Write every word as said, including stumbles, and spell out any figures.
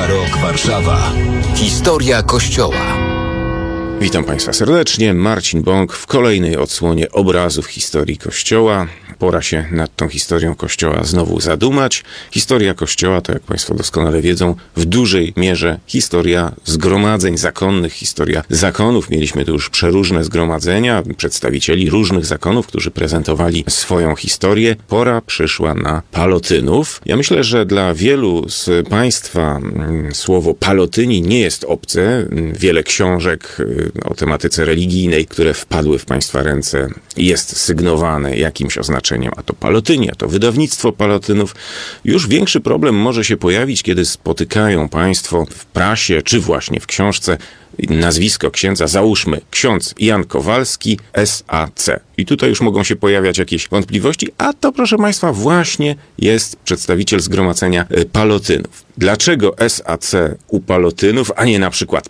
Rok Warszawa. Historia Kościoła. Witam Państwa serdecznie. Marcin Bąk w kolejnej odsłonie obrazów historii Kościoła. Pora się nad tą historią Kościoła znowu zadumać. Historia Kościoła to, jak Państwo doskonale wiedzą, w dużej mierze historia zgromadzeń zakonnych, historia zakonów. Mieliśmy tu już przeróżne zgromadzenia, przedstawicieli różnych zakonów, którzy prezentowali swoją historię. Pora przyszła na palotynów. Ja myślę, że dla wielu z Państwa słowo palotyni nie jest obce. Wiele książek o tematyce religijnej, które wpadły w Państwa ręce, jest sygnowane jakimś oznaczeniem, a to palotyni, a to wydawnictwo palotynów. Już większy problem może się pojawić, kiedy spotykają Państwo w prasie, czy właśnie w książce nazwisko księdza, załóżmy ksiądz Jan Kowalski, S A C. I tutaj już mogą się pojawiać jakieś wątpliwości, a to, proszę Państwa, właśnie jest przedstawiciel zgromadzenia palotynów. Dlaczego S A C u palotynów, a nie na przykład